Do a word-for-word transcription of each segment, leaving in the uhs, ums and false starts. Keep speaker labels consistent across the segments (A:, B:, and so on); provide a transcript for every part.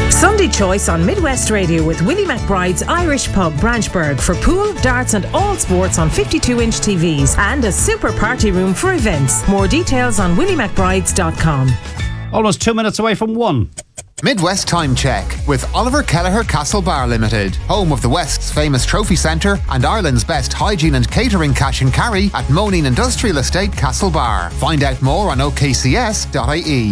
A: Sunday Choice on Midwest Radio with Willie McBride's Irish Pub, Branchburg, for pool, darts and all sports on fifty-two inch T Vs and a super party room for events. More details on willie mcbrides dot com.
B: Almost two minutes away from one.
C: Midwest Time Check with Oliver Kelleher Castle Bar Limited, home of the West's famous trophy centre and Ireland's best hygiene and catering cash and carry at Moneen Industrial Estate Castle Bar. Find out more on o k c s dot i e.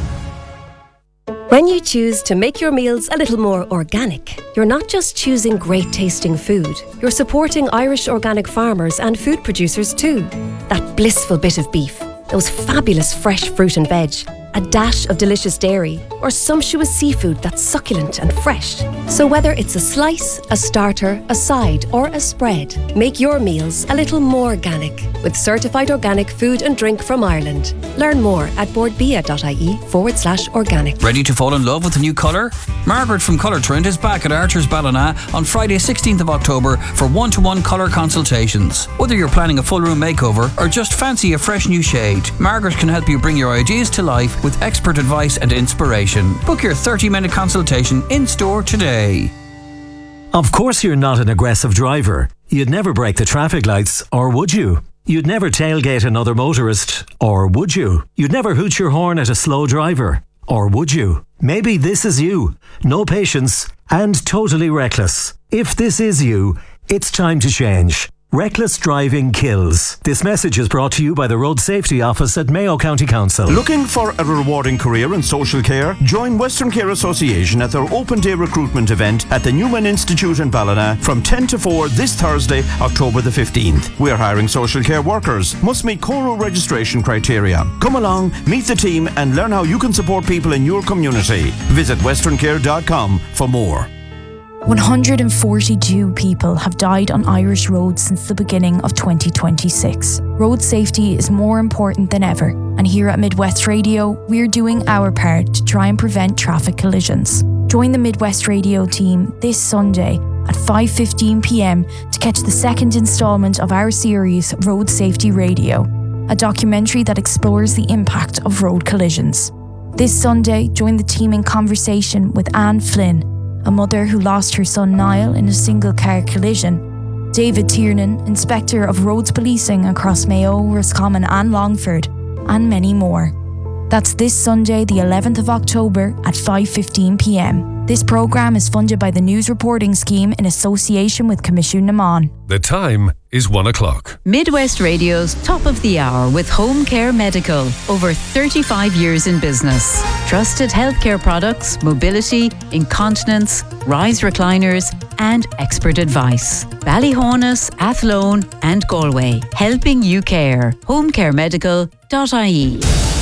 D: When you choose to make your meals a little more organic, you're not just choosing great tasting food, you're supporting Irish organic farmers and food producers too. That blissful bit of beef, those fabulous fresh fruit and veg, a dash of delicious dairy, or sumptuous seafood that's succulent and fresh. So whether it's a slice, a starter, a side, or a spread, make your meals a little more organic with certified organic food and drink from Ireland. Learn more at boardbia.ie forward slash organic.
E: Ready to fall in love with a new colour? Margaret from Colour Trend is back at Archer's Ballina on Friday sixteenth of October for one-to-one colour consultations. Whether you're planning a full room makeover or just fancy a fresh new shade, Margaret can help you bring your ideas to life with expert advice and inspiration. Book your thirty minute consultation in-store today.
F: Of course you're not an aggressive driver. You'd never break the traffic lights, or would you? You'd never tailgate another motorist, or would you? You'd never hoot your horn at a slow driver, or would you? Maybe this is you. No patience and totally reckless. If this is you, it's time to change. Reckless driving kills. This message is brought to you by the Road Safety Office at Mayo County Council.
G: Looking for a rewarding career in social care? Join Western Care Association at their open day recruitment event at the Newman Institute in Ballina from ten to four this Thursday, October the fifteenth. We're hiring social care workers. Must meet Coro registration criteria. Come along, meet the team and learn how you can support people in your community. Visit western care dot com for more.
H: one hundred forty-two people have died on Irish roads since the beginning of twenty twenty-six. Road safety is more important than ever, and here at Midwest Radio, we're doing our part to try and prevent traffic collisions. Join the Midwest Radio team this Sunday at five fifteen p m to catch the second instalment of our series Road Safety Radio, a documentary that explores the impact of road collisions. This Sunday, join the team in conversation with Anne Flynn, a mother who lost her son Niall in a single-car collision, David Tiernan, Inspector of Roads Policing across Mayo, Roscommon and Longford, and many more. That's this Sunday, the eleventh of October at five fifteen p m. This programme is funded by the News Reporting Scheme in association with Commission Naman.
I: The time is one o'clock.
J: Midwest Radio's Top of the Hour with Home Care Medical. Over thirty-five years in business. Trusted healthcare products, mobility, incontinence, rise recliners, and expert advice. Ballyhonus, Athlone, and Galway. Helping you care. home care medical dot i e.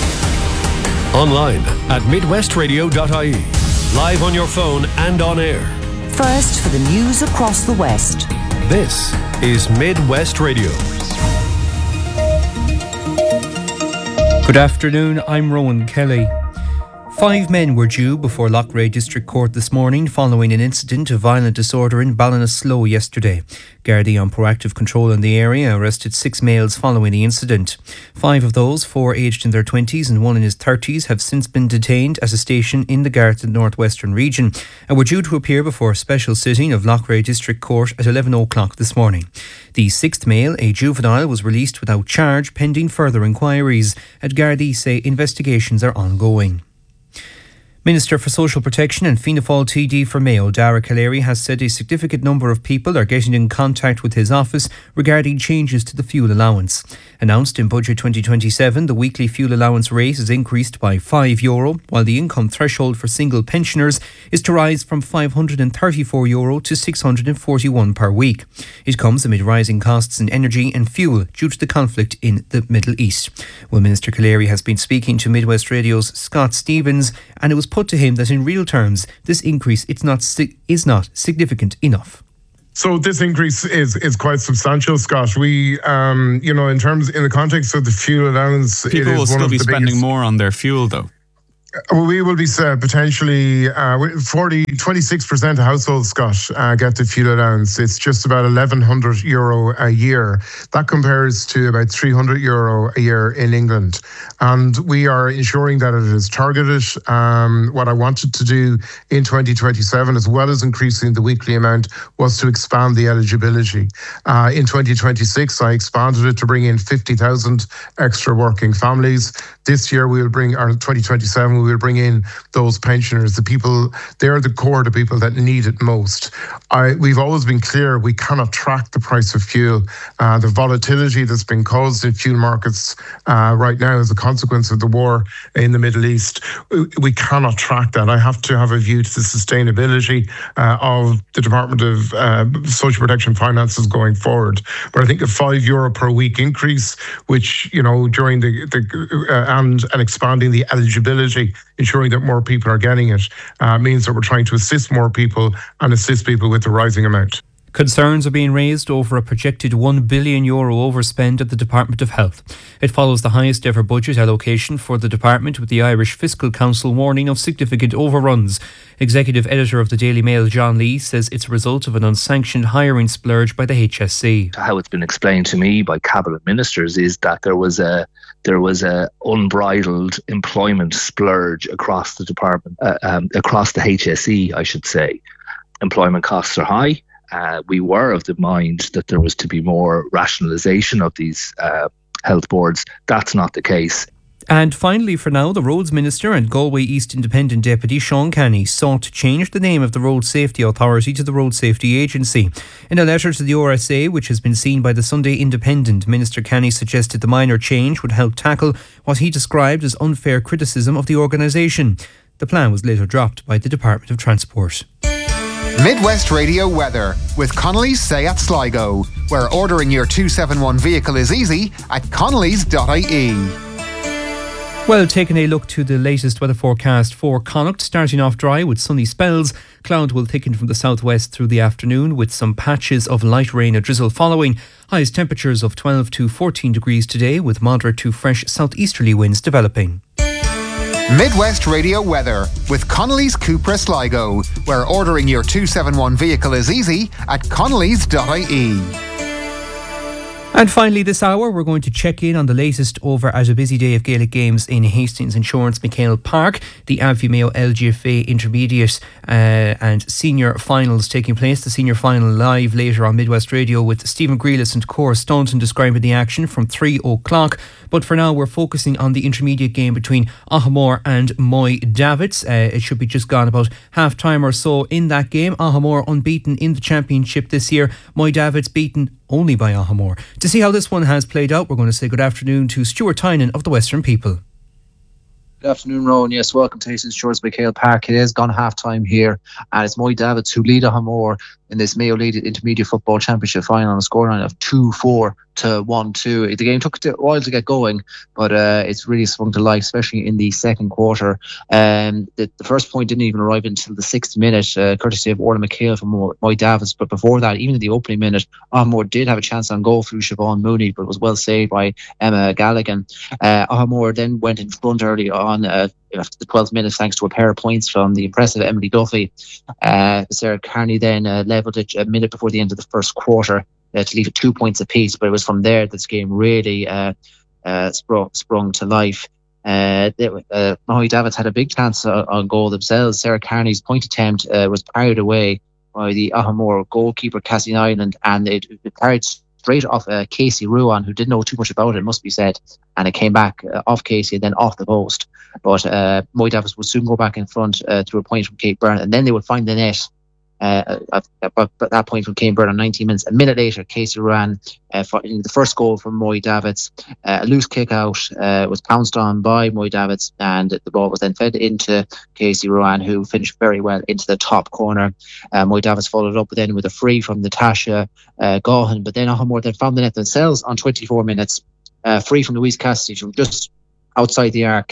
I: Online at midwest radio dot i e. Live on your phone and on air.
K: First for the news across the West.
I: This is Midwest Radio.
L: Good afternoon, I'm Rowan Kelly. Five men were due before Loughrea District Court this morning following an incident of violent disorder in Ballinasloe yesterday. Gardaí on proactive control in the area arrested six males following the incident. Five of those, four aged in their twenties and one in his thirties, have since been detained at a station in the Garda Northwestern region and were due to appear before a special sitting of Loughrea District Court at eleven o'clock this morning. The sixth male, a juvenile, was released without charge pending further inquiries. At Gardaí say investigations are ongoing. Minister for Social Protection and Fianna Fáil T D for Mayo, Dara Callery, has said a significant number of people are getting in contact with his office regarding changes to the fuel allowance. Announced in Budget twenty twenty-seven, the weekly fuel allowance rate is increased by five euro, while the income threshold for single pensioners is to rise from five hundred thirty-four euro to six hundred forty-one per week. It comes amid rising costs in energy and fuel due to the conflict in the Middle East. Well, Minister Callery has been speaking to Midwest Radio's Scott Stevens, and it was put to him that in real terms, this increase it's not is not significant enough.
M: So this increase is is quite substantial, Scott. We, um, you know, in terms in the context of the fuel allowance,
N: people
M: it is
N: will
M: one
N: still
M: of
N: be
M: the
N: spending
M: biggest,
N: more on their fuel, though.
M: We will be uh, potentially uh, forty, twenty-six percent of households, Scott, uh, get the fuel allowance. It's just about eleven hundred euro a year. That compares to about three hundred euro a year in England. And we are ensuring that it is targeted. Um, what I wanted to do in twenty twenty-seven, as well as increasing the weekly amount, was to expand the eligibility. Uh, in twenty twenty-six, I expanded it to bring in fifty thousand extra working families. This year, we will bring, or twenty twenty-seven, we will bring in those pensioners, the people, they're the core of the people that need it most. I, we've always been clear, we cannot track the price of fuel. Uh, the volatility that's been caused in fuel markets uh, right now as a consequence of the war in the Middle East, we cannot track that. I have to have a view to the sustainability uh, of the Department of uh, Social Protection finances going forward. But I think a five euro per week increase, which, you know, during the, the uh, and, and expanding the eligibility, ensuring that more people are getting it, uh, means that we're trying to assist more people and assist people with the rising amount.
L: Concerns are being raised over a projected one billion euro overspend at the Department of Health. It follows the highest ever budget allocation for the department, with the Irish Fiscal Council warning of significant overruns. Executive editor of the Daily Mail, John Lee, says it's a result of an unsanctioned hiring splurge by the H S C.
N: How it's been explained to me by cabinet ministers is that there was a there was a unbridled employment splurge across the department, uh, um, across the H S E, I should say. Employment costs are high. Uh, we were of the mind that there was to be more rationalisation of these uh, health boards. That's not the case.
L: And finally, for now, the Roads Minister and Galway East Independent Deputy Sean Canny sought to change the name of the Road Safety Authority to the Road Safety Agency. In a letter to the R S A, which has been seen by the Sunday Independent, Minister Canny suggested the minor change would help tackle what he described as unfair criticism of the organisation. The plan was later dropped by the Department of Transport.
C: Midwest Radio weather with Connolly's Seat Sligo, where ordering your two seventy-one vehicle is easy at connellys dot I E.
L: Well, taking a look to the latest weather forecast for Connacht, starting off dry with sunny spells. Cloud will thicken from the southwest through the afternoon, with some patches of light rain or drizzle following. Highest temperatures of twelve to fourteen degrees today, with moderate to fresh southeasterly winds developing.
C: Midwest Radio weather with Connolly's Cupra Sligo, where ordering your two seventy-one vehicle is easy at connellys dot I E.
L: And finally this hour, we're going to check in on the latest over at a busy day of Gaelic games in Hastings Insurance McHale Park. The Abbey Mayo L G F A Intermediate uh, and Senior Finals taking place. The Senior Final live later on Midwest Radio with Stephen Grealis and Cora Staunton describing the action from three o'clock. But for now, we're focusing on the intermediate game between Ahamore and Moy Davits. Uh, it should be just gone about half time or so in that game. Ahamore unbeaten in the championship this year. Moy Davits beaten only by Ahamore. To see how this one has played out, we're going to say good afternoon to Stuart Tynan of the Western People.
O: Good afternoon, Rowan. Yes, welcome to Hastings Insurance McHale Park. It has gone half time here, and it's Moy Davits who lead Ahamore in this Mayo Lead Intermediate Football Championship final on a scoreline of two four to one two. The game took a while to get going, but uh, it's really swung to life, especially in the second quarter. Um, the, the first point didn't even arrive until the sixth minute, uh, courtesy of Orla McHale from Moy Davits. But before that, even in the opening minute, Ahamore did have a chance on goal through Siobhan Mooney, but was well saved by Emma Galligan. Uh, Ahamore then went in front early on uh, after the twelfth minute, thanks to a pair of points from the impressive Emily Duffy. Uh, Sarah Carney then uh, levelled it a minute before the end of the first quarter uh, to leave it two points apiece. But it was from there that this game really uh, uh, sprung, sprung to life. Uh, uh, Moy Davits had a big chance uh, on goal themselves. Sarah Carney's point attempt uh, was parried away by the Ahamore goalkeeper, Cassie Nyland, and it, it parried straight off uh, Casey Ruan, who didn't know too much about it, must be said, and it came back uh, off Casey and then off the post. But uh, Moy Davits would soon go back in front uh, through a point from Kate Byrne, and then they would find the net uh, at, at, at that point from Kate Byrne on nineteen minutes. A minute later, Casey Ruan, uh, in the first goal from Moy Davits, uh, a loose kick out uh, was pounced on by Moy Davits, and the ball was then fed into Casey Ruan, who finished very well into the top corner. Uh, Moy Davits followed up then with a free from Natasha uh, Gaughan, but then Ahamore then found the net themselves on twenty-four minutes. Uh, free from Louise Cassidy from just outside the arc.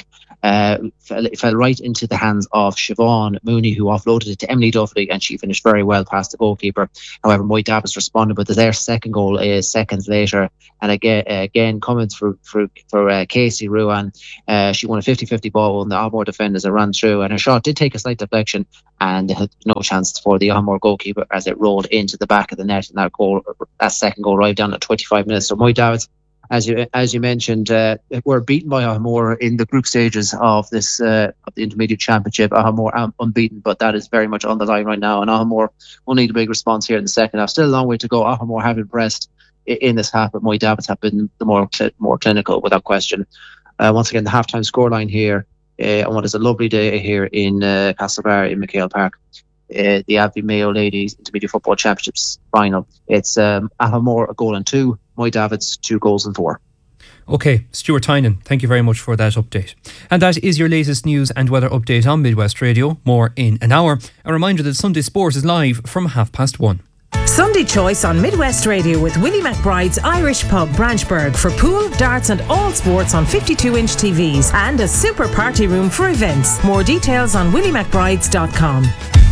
O: uh, fell, fell right into the hands of Siobhan Mooney, who offloaded it to Emily Duffy, and she finished very well past the goalkeeper. However, Moy Davis responded with their second goal uh, seconds later. And again, uh, again coming for, for, for uh, Casey Ruan, uh, she won a fifty-fifty ball on the Ahmore defenders that ran through, and her shot did take a slight deflection, and had no chance for the Ahmore goalkeeper as it rolled into the back of the net, and that goal, that second goal, arrived down at twenty-five minutes. So Moy Davis, as you as you mentioned, uh, were beaten by Ahmore in the group stages of this uh, of the intermediate championship. Ahmore um, unbeaten, but that is very much on the line right now, and Ahmore will need a big response here in the second half. Still a long way to go. Ahmore have impressed in, in this half, but Moy Davis have been the more more clinical without question. Uh, once again, the halftime scoreline here uh, on what is a lovely day here in uh, Castlebar in McHale Park. Uh, the Abbey Mayo Ladies Intermediate Football Championships final. It's um, Ahmore a goal and two, Moy Davids two goals and four.
L: Okay, Stuart Tynan, thank you very much for that update. And that is your latest news and weather update on Midwest Radio. More in an hour. A reminder that Sunday Sport is live from half past one.
A: Sunday Choice on Midwest Radio with Willie McBride's Irish Pub Branchburg for pool, darts and all sports on fifty-two inch T Vs and a super party room for events. More details on willie mcbrides dot com.